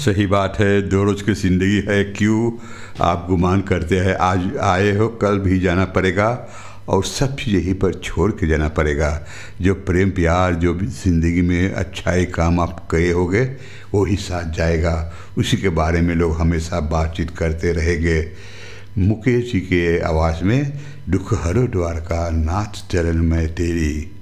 सही बात है। दो रोज़ की ज़िंदगी है, क्यों आप गुमान करते हैं? आज आए हो, कल भी जाना पड़ेगा और सब चीज़ यहीं पर छोड़ के जाना पड़ेगा। जो प्रेम प्यार जो भी ज़िंदगी में अच्छाई काम आप किए होगे वो ही साथ जाएगा, उसी के बारे में लोग हमेशा बातचीत करते रहेंगे। मुकेश जी के आवाज़ में दुख हरो द्वारका नाथ चरण में तेरी।